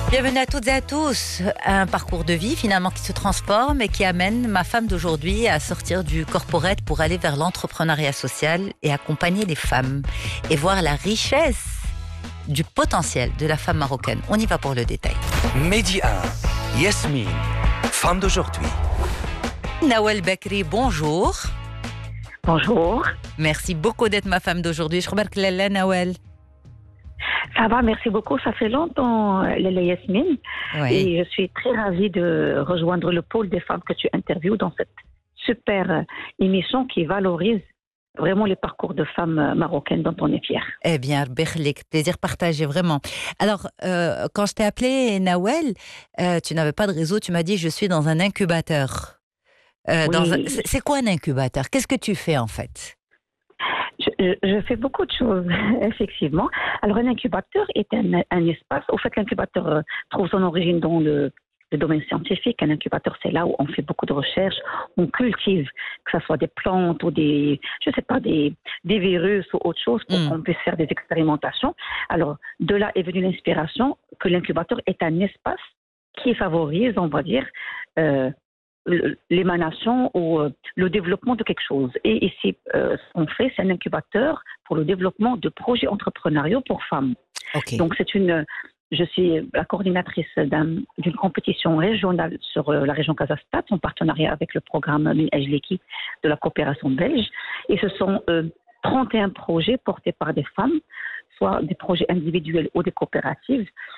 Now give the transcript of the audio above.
Bienvenue à toutes et à tous. Un parcours de vie finalement qui se transforme et qui amène ma femme d'aujourd'hui à sortir du corporate pour aller vers l'entrepreneuriat social et accompagner les femmes et voir la richesse du potentiel de la femme marocaine. On y va pour le détail. Midi 1, Yasmine, femme d'aujourd'hui. Nawel Bekri, bonjour. Bonjour. Merci beaucoup d'être ma femme d'aujourd'hui. Je remarque Lala Nawel. Ça va, merci beaucoup. Ça fait longtemps, Léla Yasmine. Oui. Et je suis très ravie de rejoindre le pôle des femmes que tu interviews dans cette super émission qui valorise vraiment les parcours de femmes marocaines dont on est fiers. Eh bien, Berlik, plaisir partagé, vraiment. Alors, quand je t'ai appelé Nawel, tu n'avais pas de réseau, tu m'as dit je suis dans un incubateur. Oui. C'est quoi un incubateur? Qu'est-ce que tu fais en fait? Je fais beaucoup de choses, effectivement. Alors, un incubateur est un espace. Au fait, l'incubateur trouve son origine dans le domaine scientifique. Un incubateur, c'est là où on fait beaucoup de recherches, on cultive, que ce soit des plantes ou des virus ou autre chose pour qu'on puisse faire des expérimentations. Alors, de là est venue l'inspiration que l'incubateur est un espace qui favorise, on va dire, l'émanation ou le développement de quelque chose. Et ici, ce qu'on fait, c'est un incubateur pour le développement de projets entrepreneuriaux pour femmes. Okay. Donc, je suis la coordinatrice d'une compétition régionale sur la région Casa-Stad, en partenariat avec le programme Min Ajleki de la coopération belge. Et ce sont 31 projets portés par des femmes, soit des projets individuels ou des coopératives,